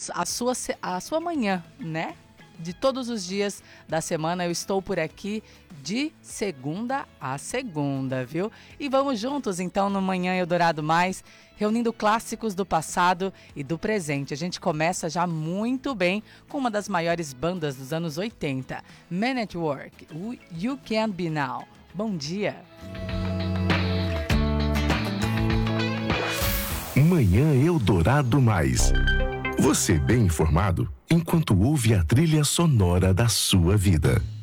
a sua manhã, né? De todos os dias da semana eu estou por aqui de segunda a segunda, viu? E vamos juntos então no Manhã Eldorado Mais, reunindo clássicos do passado e do presente. A gente começa já muito bem com uma das maiores bandas dos anos 80, Men at Work, You Can Be Now. Bom dia! Manhã Eldorado Mais. Você bem informado enquanto ouve a trilha sonora da sua vida.